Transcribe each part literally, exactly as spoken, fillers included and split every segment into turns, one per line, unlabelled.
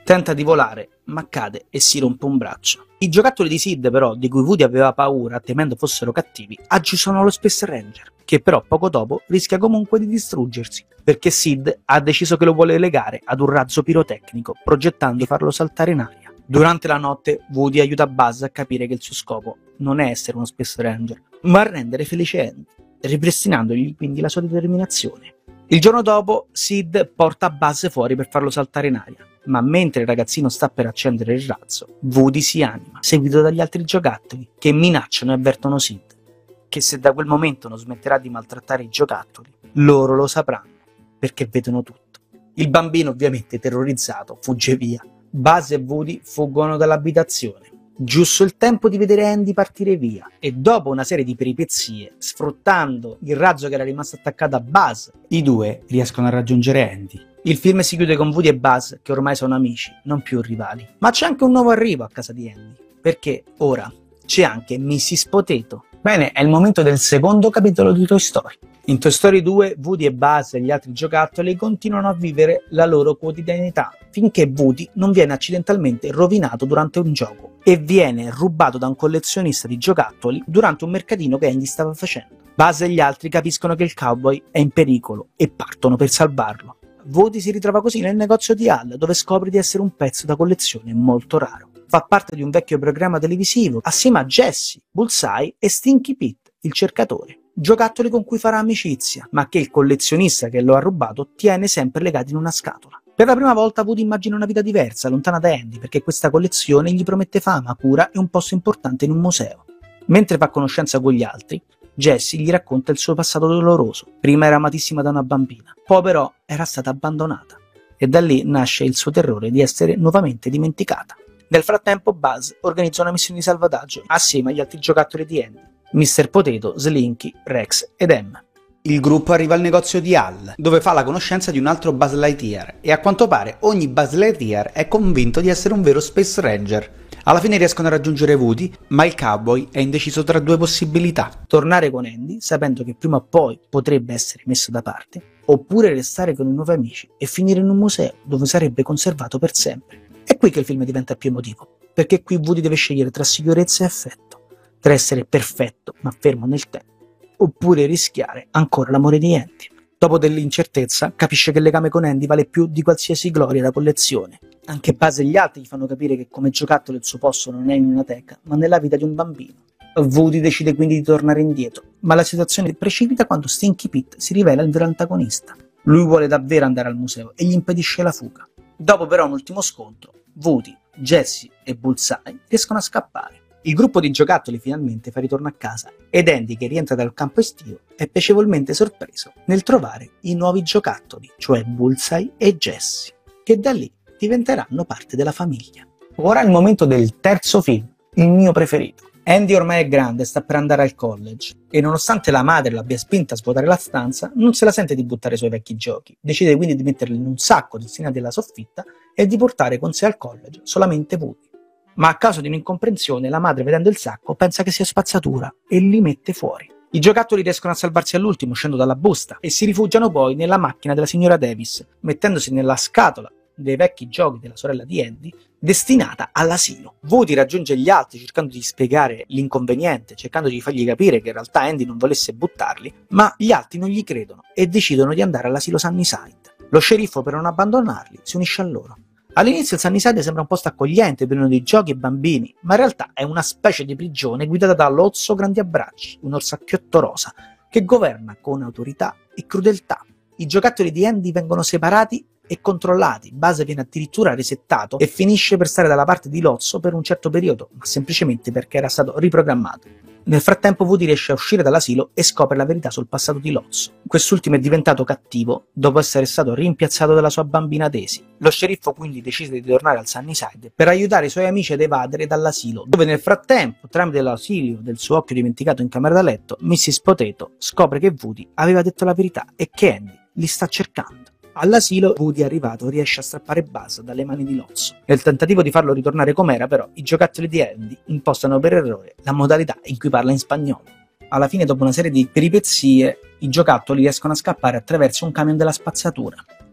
Tenta di volare, ma cade e si rompe un braccio. I giocattoli di Sid, però, di cui Woody aveva paura temendo fossero cattivi, agiscono lo Space Ranger, che però poco dopo rischia comunque di distruggersi, perché Sid ha deciso che lo vuole legare ad un razzo pirotecnico, progettando di farlo saltare in aria. Durante la notte, Woody aiuta Buzz a capire che il suo scopo non è essere uno Space Ranger, ma rendere felice Andy, ripristinandogli quindi la sua determinazione. Il giorno dopo, Sid porta Buzz fuori per farlo saltare in aria, ma mentre il ragazzino sta per accendere il razzo, Woody si anima, seguito dagli altri giocattoli, che minacciano e avvertono Sid, che se da quel momento non smetterà di maltrattare i giocattoli, loro lo sapranno, perché vedono tutto. Il bambino, ovviamente terrorizzato, fugge via. Buzz e Woody fuggono dall'abitazione. Giusto il tempo di vedere Andy partire via, e dopo una serie di peripezie, sfruttando il razzo che era rimasto attaccato a Buzz, i due riescono a raggiungere Andy. Il film si chiude con Woody e Buzz che ormai sono amici, non più rivali. Ma c'è anche un nuovo arrivo a casa di Andy, perché ora c'è anche missus Potato. Bene, è il momento del secondo capitolo di Toy Story. In Toy Story due, Woody e Buzz e gli altri giocattoli continuano a vivere la loro quotidianità, finché Woody non viene accidentalmente rovinato durante un gioco e viene rubato da un collezionista di giocattoli durante un mercatino che Andy stava facendo. Buzz e gli altri capiscono che il cowboy è in pericolo e partono per salvarlo. Woody si ritrova così nel negozio di Hal, dove scopre di essere un pezzo da collezione molto raro. Fa parte di un vecchio programma televisivo assieme a Jessie, Bullseye e Stinky Pete, il cercatore. Giocattoli con cui farà amicizia, ma che il collezionista che lo ha rubato tiene sempre legati in una scatola. Per la prima volta Woody immagina una vita diversa, lontana da Andy, perché questa collezione gli promette fama, cura e un posto importante in un museo. Mentre fa conoscenza con gli altri, Jessie gli racconta il suo passato doloroso. Prima era amatissima da una bambina, poi però era stata abbandonata. E da lì nasce il suo terrore di essere nuovamente dimenticata. Nel frattempo Buzz organizza una missione di salvataggio assieme agli altri giocattoli di Andy, mister Potato, Slinky, Rex ed Em. Il gruppo arriva al negozio di Hal, dove fa la conoscenza di un altro Buzz Lightyear, e a quanto pare ogni Buzz Lightyear è convinto di essere un vero Space Ranger. Alla fine riescono a raggiungere Woody, ma il cowboy è indeciso tra due possibilità: tornare con Andy, sapendo che prima o poi potrebbe essere messo da parte, oppure restare con i nuovi amici e finire in un museo dove sarebbe conservato per sempre. È qui che il film diventa più emotivo, perché qui Woody deve scegliere tra sicurezza e affetto, tra essere perfetto ma fermo nel tempo, oppure rischiare ancora l'amore di Andy. Dopo dell'incertezza, capisce che il legame con Andy vale più di qualsiasi gloria da collezione. Anche Buzz e gli altri gli fanno capire che come giocattolo il suo posto non è in una teca, ma nella vita di un bambino. Woody decide quindi di tornare indietro, ma la situazione precipita quando Stinky Pete si rivela il vero antagonista. Lui vuole davvero andare al museo e gli impedisce la fuga. Dopo però un ultimo scontro, Woody, Jessie e Bullseye riescono a scappare. Il gruppo di giocattoli finalmente fa ritorno a casa ed Andy, che rientra dal campo estivo, è piacevolmente sorpreso nel trovare i nuovi giocattoli, cioè Bullseye e Jessie, che da lì diventeranno parte della famiglia. Ora è il momento del terzo film, il mio preferito. Andy ormai è grande e sta per andare al college e nonostante la madre l'abbia spinta a svuotare la stanza, non se la sente di buttare i suoi vecchi giochi. Decide quindi di metterli in un sacco destinati alla soffitta e di portare con sé al college solamente Woody. Ma a causa di un'incomprensione, la madre, vedendo il sacco, pensa che sia spazzatura e li mette fuori. I giocattoli riescono a salvarsi all'ultimo uscendo dalla busta e si rifugiano poi nella macchina della signora Davis, mettendosi nella scatola dei vecchi giochi della sorella di Andy, destinata all'asilo. Woody raggiunge gli altri cercando di spiegare l'inconveniente, cercando di fargli capire che in realtà Andy non volesse buttarli, ma gli altri non gli credono e decidono di andare all'asilo Sunnyside. Lo sceriffo, per non abbandonarli, si unisce a loro. All'inizio il Sunnyside sembra un posto accogliente, pieno di giochi e bambini, ma in realtà è una specie di prigione guidata da Lozzo Grandi Abbracci, un orsacchiotto rosa, che governa con autorità e crudeltà. I giocattoli di Andy vengono separati e controllati, Buzz viene addirittura resettato e finisce per stare dalla parte di Lozzo per un certo periodo, ma semplicemente perché era stato riprogrammato. Nel frattempo Woody riesce a uscire dall'asilo e scopre la verità sul passato di Lozzo. Quest'ultimo è diventato cattivo dopo essere stato rimpiazzato dalla sua bambina Daisy. Lo sceriffo quindi decide di tornare al Sunnyside per aiutare i suoi amici ad evadere dall'asilo, dove nel frattempo, tramite l'ausilio del suo occhio dimenticato in camera da letto, missus Potato scopre che Woody aveva detto la verità e che Andy li sta cercando. All'asilo Woody, arrivato, riesce a strappare Buzz dalle mani di Lozzo. Nel tentativo di farlo ritornare com'era, però, i giocattoli di Andy impostano per errore la modalità in cui parla in spagnolo. Alla fine, dopo una serie di peripezie, i giocattoli riescono a scappare attraverso un camion della spazzatura.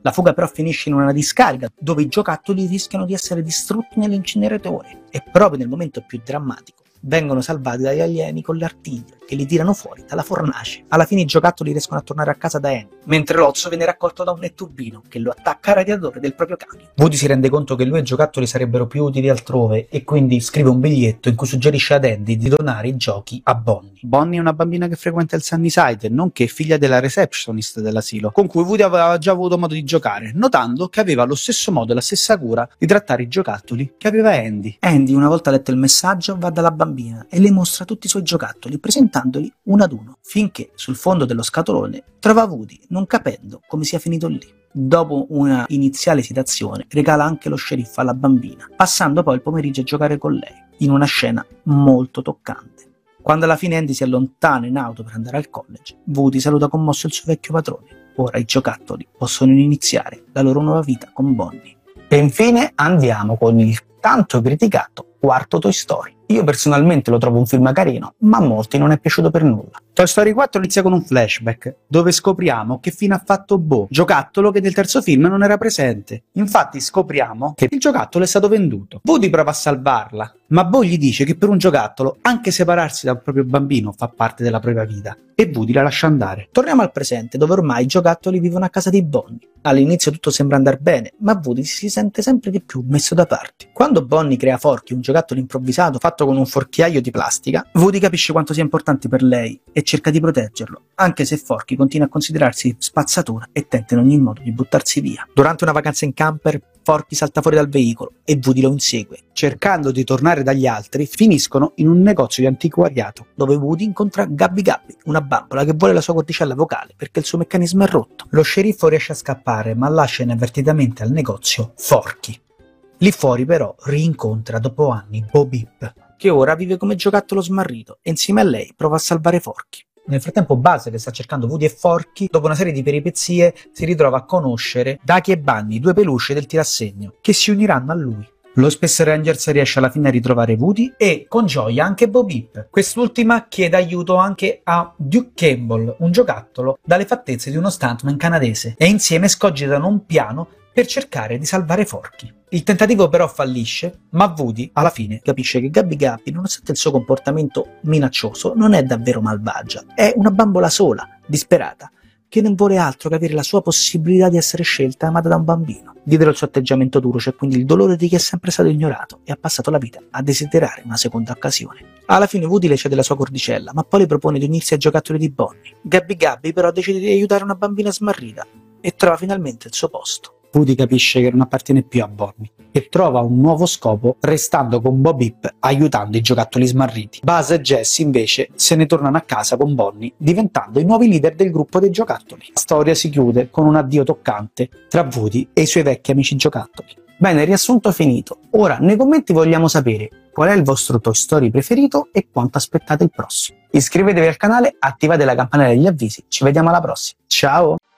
La fuga però finisce in una discarica dove i giocattoli rischiano di essere distrutti nell'incineratore e proprio nel momento più drammatico vengono salvati dagli alieni con l'artiglio che li tirano fuori dalla fornace. Alla fine i giocattoli riescono a tornare a casa da Andy, mentre l'ozzo viene raccolto da un netturbino che lo attacca al radiatore del proprio camion. Woody si rende conto che lui e i giocattoli sarebbero più utili altrove e quindi scrive un biglietto in cui suggerisce ad Andy di donare i giochi a Bonnie. Bonnie è una bambina che frequenta il Sunnyside, nonché figlia della receptionist dell'asilo, con cui Woody aveva già avuto modo di giocare, notando che aveva lo stesso modo e la stessa cura di trattare i giocattoli che aveva Andy. Andy, una volta letto il messaggio, va dalla bambina e le mostra tutti i suoi giocattoli, presentandoli uno ad uno, finché sul fondo dello scatolone trova Woody, non capendo come sia finito lì. Dopo una iniziale esitazione, regala anche lo sceriffo alla bambina, passando poi il pomeriggio a giocare con lei, in una scena molto toccante. Quando alla fine Andy si allontana in auto per andare al college, Woody saluta commosso il suo vecchio padrone. Ora i giocattoli possono iniziare la loro nuova vita con Bonnie. E infine andiamo con il tanto criticato quarto Toy Story. Io personalmente lo trovo un film carino, ma a molti non è piaciuto per nulla. Toy Story quattro inizia con un flashback, dove scopriamo che fine ha fatto Bo, giocattolo che nel terzo film non era presente. Infatti scopriamo che il giocattolo è stato venduto. Woody prova a salvarla, ma Bo gli dice che per un giocattolo anche separarsi da un proprio bambino fa parte della propria vita, e Woody la lascia andare. Torniamo al presente, dove ormai i giocattoli vivono a casa di Bonnie. All'inizio tutto sembra andare bene, ma Woody si sente sempre di più messo da parte. Quando Bonnie crea Forky, un giocattolo improvvisato fatto con un forchiaio di plastica, Woody capisce quanto sia importante per lei e cerca di proteggerlo, anche se Forky continua a considerarsi spazzatura e tenta in ogni modo di buttarsi via. Durante una vacanza in camper, Forky salta fuori dal veicolo e Woody lo insegue. Cercando di tornare dagli altri, finiscono in un negozio di antiquariato, dove Woody incontra Gabby Gabby, una bambola che vuole la sua cordicella vocale perché il suo meccanismo è rotto. Lo sceriffo riesce a scappare, ma lascia inavvertitamente al negozio Forky. Lì fuori però rincontra dopo anni Bo Peep, che ora vive come giocattolo smarrito e insieme a lei prova a salvare Forky. Nel frattempo Buzz, che sta cercando Woody e Forky, dopo una serie di peripezie si ritrova a conoscere Ducky e Bunny, due peluche del tirassegno, che si uniranno a lui. Lo Space Rangers riesce alla fine a ritrovare Woody e, con gioia, anche Bo Peep. Quest'ultima chiede aiuto anche a Duke Campbell, un giocattolo dalle fattezze di uno stuntman canadese, e insieme scogitano un piano per cercare di salvare Forky. Il tentativo però fallisce, ma Woody alla fine capisce che Gabby Gabby, nonostante il suo comportamento minaccioso, non è davvero malvagia. È una bambola sola, disperata, che non vuole altro che avere la sua possibilità di essere scelta e amata da un bambino. Dietro il suo atteggiamento duro c'è quindi il dolore di chi è sempre stato ignorato e ha passato la vita a desiderare una seconda occasione. Alla fine Woody le cede la sua cordicella, ma poi le propone di unirsi ai giocattoli di Bonnie. Gabby Gabby però decide di aiutare una bambina smarrita e trova finalmente il suo posto. Woody capisce che non appartiene più a Bonnie e trova un nuovo scopo restando con Bo Peep aiutando i giocattoli smarriti. Buzz e Jess invece se ne tornano a casa con Bonnie, diventando i nuovi leader del gruppo dei giocattoli. La storia si chiude con un addio toccante tra Woody e i suoi vecchi amici giocattoli. Bene, riassunto finito. Ora nei commenti vogliamo sapere qual è il vostro Toy Story preferito e quanto aspettate il prossimo. Iscrivetevi al canale, attivate la campanella degli avvisi, ci vediamo alla prossima. Ciao!